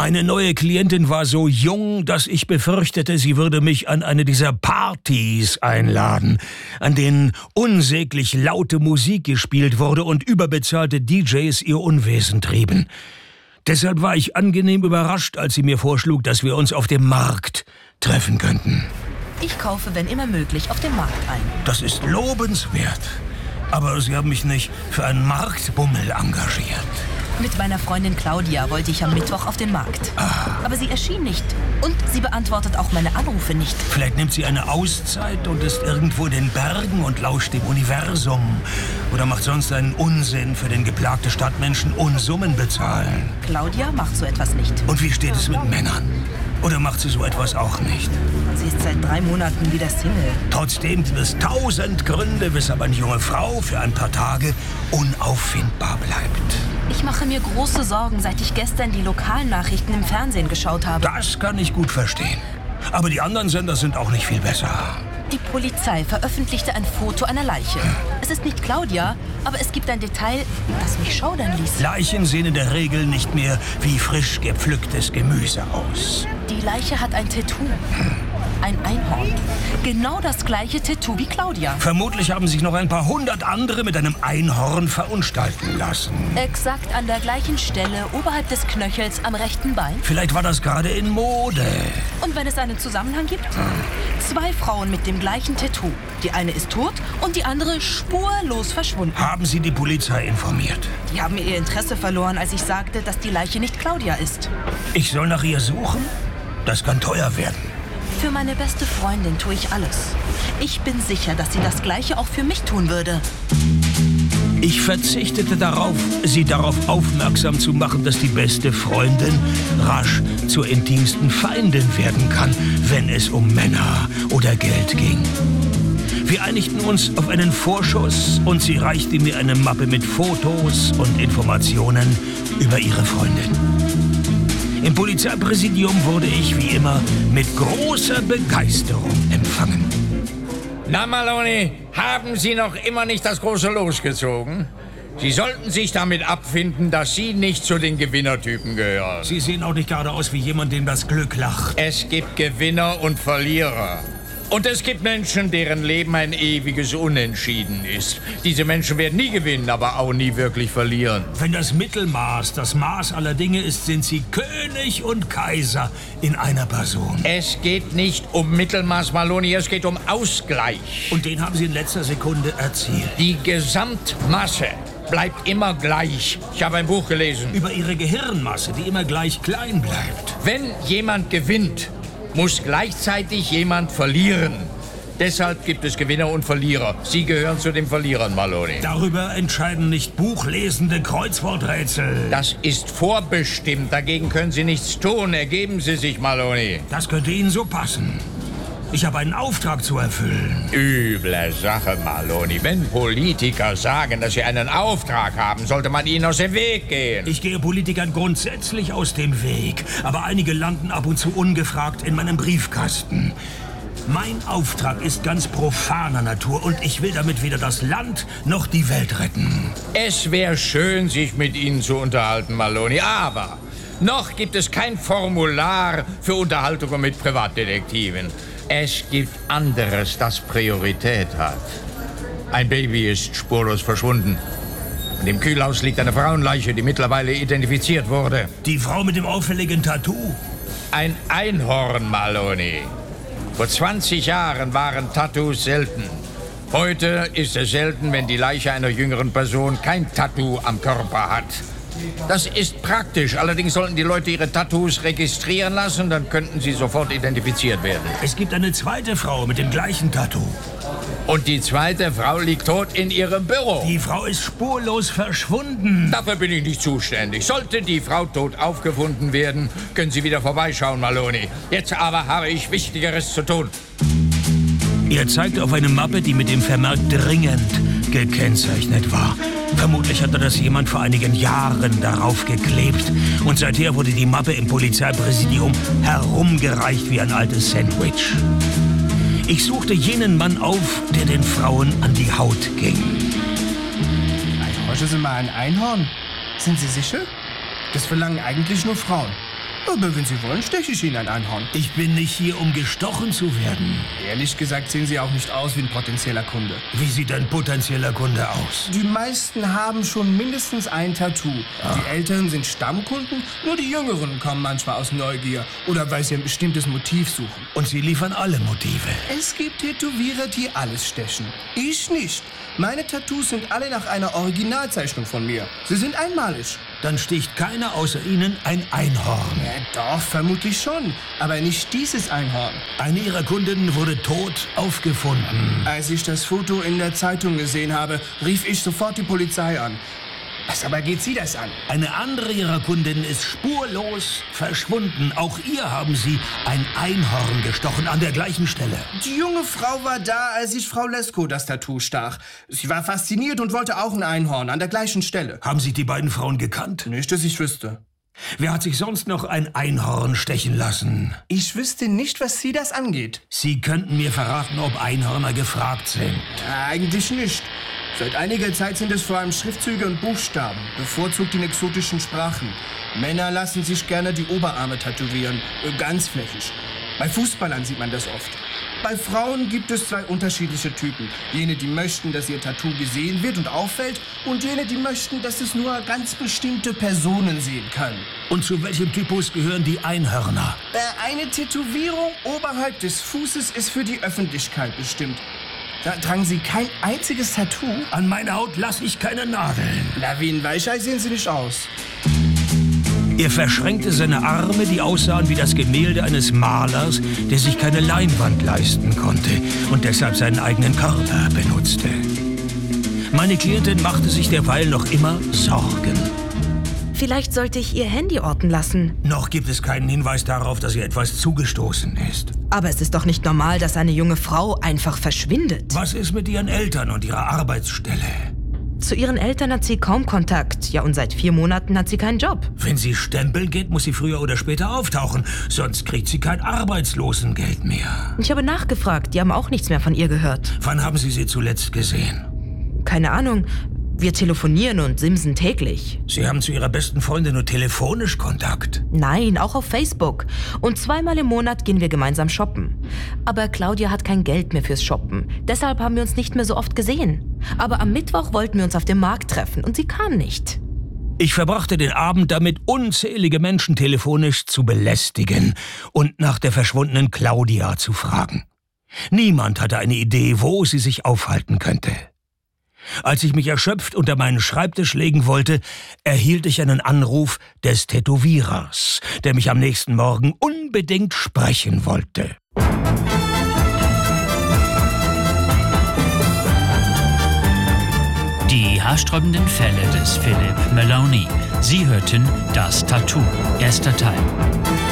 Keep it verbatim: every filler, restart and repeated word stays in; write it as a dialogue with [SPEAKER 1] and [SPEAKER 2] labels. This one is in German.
[SPEAKER 1] Meine neue Klientin war so jung, dass ich befürchtete, sie würde mich an eine dieser Partys einladen, an denen unsäglich laute Musik gespielt wurde und überbezahlte D Js ihr Unwesen trieben. Deshalb war ich angenehm überrascht, als sie mir vorschlug, dass wir uns auf dem Markt treffen könnten.
[SPEAKER 2] Ich kaufe, wenn immer möglich, auf dem Markt ein.
[SPEAKER 1] Das ist lobenswert. Aber Sie haben mich nicht für einen Marktbummel engagiert.
[SPEAKER 2] Mit meiner Freundin Claudia wollte ich am Mittwoch auf den Markt.
[SPEAKER 1] Ah.
[SPEAKER 2] Aber sie erschien nicht. Und sie beantwortet auch meine Anrufe nicht.
[SPEAKER 1] Vielleicht nimmt sie eine Auszeit und ist irgendwo in den Bergen und lauscht dem Universum. Oder macht sonst einen Unsinn, für den geplagte Stadtmenschen Unsummen bezahlen.
[SPEAKER 2] Claudia macht so etwas nicht.
[SPEAKER 1] Und wie steht es mit Männern? Oder macht sie so etwas auch nicht?
[SPEAKER 2] Sie ist seit drei Monaten wieder Single.
[SPEAKER 1] Trotzdem gibt es tausend Gründe, weshalb eine junge Frau für ein paar Tage unauffindbar bleibt.
[SPEAKER 2] Ich mache mir große Sorgen, seit ich gestern die Lokalnachrichten im Fernsehen geschaut habe.
[SPEAKER 1] Das kann ich gut verstehen. Aber die anderen Sender sind auch nicht viel besser.
[SPEAKER 2] Die Polizei veröffentlichte ein Foto einer Leiche. Es ist nicht Claudia, aber es gibt ein Detail, das mich schaudern ließ.
[SPEAKER 1] Leichen sehen in der Regel nicht mehr wie frisch gepflücktes Gemüse aus.
[SPEAKER 2] Die Leiche hat ein Tattoo. Ein Einhorn. Genau das gleiche Tattoo wie Claudia.
[SPEAKER 1] Vermutlich haben sich noch ein paar hundert andere mit einem Einhorn verunstalten lassen.
[SPEAKER 2] Exakt an der gleichen Stelle, oberhalb des Knöchels am rechten Bein.
[SPEAKER 1] Vielleicht war das gerade in Mode.
[SPEAKER 2] Und wenn es einen Zusammenhang gibt? Zwei Frauen mit dem gleichen Tattoo. Die eine ist tot und die andere spurlos verschwunden.
[SPEAKER 1] Haben Sie die Polizei informiert?
[SPEAKER 2] Die haben ihr Interesse verloren, als ich sagte, dass die Leiche nicht Claudia ist.
[SPEAKER 1] Ich soll nach ihr suchen? Das kann teuer werden.
[SPEAKER 2] Für meine beste Freundin tue ich alles. Ich bin sicher, dass sie das Gleiche auch für mich tun würde.
[SPEAKER 1] Ich verzichtete darauf, sie darauf aufmerksam zu machen, dass die beste Freundin rasch zur intimsten Feindin werden kann, wenn es um Männer oder Geld ging. Wir einigten uns auf einen Vorschuss und sie reichte mir eine Mappe mit Fotos und Informationen über ihre Freundin. Im Polizeipräsidium wurde ich wie immer mit großer Begeisterung empfangen.
[SPEAKER 3] Na, Maloney, haben Sie noch immer nicht das große Los gezogen? Sie sollten sich damit abfinden, dass Sie nicht zu den Gewinnertypen gehören.
[SPEAKER 1] Sie sehen auch nicht gerade aus wie jemand, dem das Glück lacht.
[SPEAKER 3] Es gibt Gewinner und Verlierer. Und es gibt Menschen, deren Leben ein ewiges Unentschieden ist. Diese Menschen werden nie gewinnen, aber auch nie wirklich verlieren.
[SPEAKER 1] Wenn das Mittelmaß das Maß aller Dinge ist, sind Sie König und Kaiser in einer Person.
[SPEAKER 3] Es geht nicht um Mittelmaß, Maloney, es geht um Ausgleich.
[SPEAKER 1] Und den haben Sie in letzter Sekunde erzielt.
[SPEAKER 3] Die Gesamtmasse bleibt immer gleich. Ich habe ein Buch gelesen.
[SPEAKER 1] Über Ihre Gehirnmasse, die immer gleich klein bleibt.
[SPEAKER 3] Wenn jemand gewinnt, muss gleichzeitig jemand verlieren. Deshalb gibt es Gewinner und Verlierer. Sie gehören zu den Verlierern, Maloney.
[SPEAKER 1] Darüber entscheiden nicht buchlesende Kreuzworträtsel.
[SPEAKER 3] Das ist vorbestimmt. Dagegen können Sie nichts tun. Ergeben Sie sich, Maloney.
[SPEAKER 1] Das könnte Ihnen so passen. Ich habe einen Auftrag zu erfüllen.
[SPEAKER 3] Üble Sache, Maloney. Wenn Politiker sagen, dass sie einen Auftrag haben, sollte man ihnen aus dem Weg gehen.
[SPEAKER 1] Ich gehe Politikern grundsätzlich aus dem Weg. Aber einige landen ab und zu ungefragt in meinem Briefkasten. Mein Auftrag ist ganz profaner Natur und ich will damit weder das Land noch die Welt retten.
[SPEAKER 3] Es wäre schön, sich mit Ihnen zu unterhalten, Maloney, aber noch gibt es kein Formular für Unterhaltungen mit Privatdetektiven. Es gibt anderes, das Priorität hat. Ein Baby ist spurlos verschwunden. Und im Kühlhaus liegt eine Frauenleiche, die mittlerweile identifiziert wurde.
[SPEAKER 1] Die Frau mit dem auffälligen Tattoo?
[SPEAKER 3] Ein Einhorn, Maloney. Vor zwanzig Jahren waren Tattoos selten. Heute ist es selten, wenn die Leiche einer jüngeren Person kein Tattoo am Körper hat. Das ist praktisch. Allerdings sollten die Leute ihre Tattoos registrieren lassen, dann könnten sie sofort identifiziert werden.
[SPEAKER 1] Es gibt eine zweite Frau mit dem gleichen Tattoo.
[SPEAKER 3] Und die zweite Frau liegt tot in ihrem Büro.
[SPEAKER 1] Die Frau ist spurlos verschwunden.
[SPEAKER 3] Dafür bin ich nicht zuständig. Sollte die Frau tot aufgefunden werden, können Sie wieder vorbeischauen, Maloney. Jetzt aber habe ich Wichtigeres zu tun.
[SPEAKER 1] Er zeigte auf eine Mappe, die mit dem Vermerk dringend gekennzeichnet war. Vermutlich hatte das jemand vor einigen Jahren darauf geklebt. Und seither wurde die Mappe im Polizeipräsidium herumgereicht wie ein altes Sandwich. Ich suchte jenen Mann auf, der den Frauen an die Haut ging.
[SPEAKER 4] Ein Horsch ist immer ein Einhorn. Sind Sie sicher? Das verlangen eigentlich nur Frauen. Aber wenn Sie wollen, steche ich Ihnen ein Einhorn.
[SPEAKER 1] Ich bin nicht hier, um gestochen zu werden.
[SPEAKER 4] Ehrlich gesagt sehen Sie auch nicht aus wie ein potenzieller Kunde.
[SPEAKER 1] Wie sieht ein potenzieller Kunde aus?
[SPEAKER 4] Die meisten haben schon mindestens ein Tattoo. Ah. Die Älteren sind Stammkunden, nur die Jüngeren kommen manchmal aus Neugier oder weil sie ein bestimmtes Motiv suchen.
[SPEAKER 1] Und Sie liefern alle Motive?
[SPEAKER 4] Es gibt Tätowierer, die alles stechen. Ich nicht. Meine Tattoos sind alle nach einer Originalzeichnung von mir. Sie sind einmalig.
[SPEAKER 1] Dann sticht keiner außer Ihnen ein Einhorn.
[SPEAKER 4] Ja, doch, vermutlich schon. Aber nicht dieses Einhorn.
[SPEAKER 1] Eine Ihrer Kundinnen wurde tot aufgefunden.
[SPEAKER 4] Als ich das Foto in der Zeitung gesehen habe, rief ich sofort die Polizei an. Was aber geht Sie das an?
[SPEAKER 1] Eine andere Ihrer Kundinnen ist spurlos verschwunden. Auch ihr haben Sie ein Einhorn gestochen an der gleichen Stelle.
[SPEAKER 4] Die junge Frau war da, als ich Frau Lesko das Tattoo stach. Sie war fasziniert und wollte auch ein Einhorn an der gleichen Stelle.
[SPEAKER 1] Haben Sie die beiden Frauen gekannt?
[SPEAKER 4] Nicht, dass ich wüsste.
[SPEAKER 1] Wer hat sich sonst noch ein Einhorn stechen lassen?
[SPEAKER 4] Ich wüsste nicht, was Sie das angeht.
[SPEAKER 1] Sie könnten mir verraten, ob Einhörner gefragt sind.
[SPEAKER 4] Ja, eigentlich nicht. Seit einiger Zeit sind es vor allem Schriftzüge und Buchstaben, bevorzugt in exotischen Sprachen. Männer lassen sich gerne die Oberarme tätowieren, ganzflächig. Bei Fußballern sieht man das oft. Bei Frauen gibt es zwei unterschiedliche Typen. Jene, die möchten, dass ihr Tattoo gesehen wird und auffällt, und jene, die möchten, dass es nur ganz bestimmte Personen sehen können.
[SPEAKER 1] Und zu welchem Typus gehören die Einhörner?
[SPEAKER 4] Eine Tätowierung oberhalb des Fußes ist für die Öffentlichkeit bestimmt. Da tragen Sie kein einziges Tattoo?
[SPEAKER 1] An meiner Haut lasse ich keine Nadeln.
[SPEAKER 4] Na, wie ein Weichei sehen Sie nicht aus.
[SPEAKER 1] Er verschränkte seine Arme, die aussahen wie das Gemälde eines Malers, der sich keine Leinwand leisten konnte und deshalb seinen eigenen Körper benutzte. Meine Klientin machte sich derweil noch immer Sorgen.
[SPEAKER 2] Vielleicht sollte ich ihr Handy orten lassen.
[SPEAKER 1] Noch gibt es keinen Hinweis darauf, dass ihr etwas zugestoßen ist.
[SPEAKER 2] Aber es ist doch nicht normal, dass eine junge Frau einfach verschwindet.
[SPEAKER 1] Was ist mit ihren Eltern und ihrer Arbeitsstelle?
[SPEAKER 2] Zu ihren Eltern hat sie kaum Kontakt. Ja, und seit vier Monaten hat sie keinen Job.
[SPEAKER 1] Wenn sie stempeln geht, muss sie früher oder später auftauchen. Sonst kriegt sie kein Arbeitslosengeld mehr.
[SPEAKER 2] Ich habe nachgefragt. Die haben auch nichts mehr von ihr gehört.
[SPEAKER 1] Wann haben Sie sie zuletzt gesehen?
[SPEAKER 2] Keine Ahnung. Wir telefonieren und simsen täglich.
[SPEAKER 1] Sie haben zu Ihrer besten Freundin nur telefonisch Kontakt?
[SPEAKER 2] Nein, auch auf Facebook. Und zweimal im Monat gehen wir gemeinsam shoppen. Aber Claudia hat kein Geld mehr fürs Shoppen. Deshalb haben wir uns nicht mehr so oft gesehen. Aber am Mittwoch wollten wir uns auf dem Markt treffen und sie kam nicht.
[SPEAKER 1] Ich verbrachte den Abend damit, unzählige Menschen telefonisch zu belästigen und nach der verschwundenen Claudia zu fragen. Niemand hatte eine Idee, wo sie sich aufhalten könnte. Als ich mich erschöpft unter meinen Schreibtisch legen wollte, erhielt ich einen Anruf des Tätowierers, der mich am nächsten Morgen unbedingt sprechen wollte.
[SPEAKER 5] Die haarsträubenden Fälle des Philip Maloney. Sie hörten Das Tattoo, erster Teil.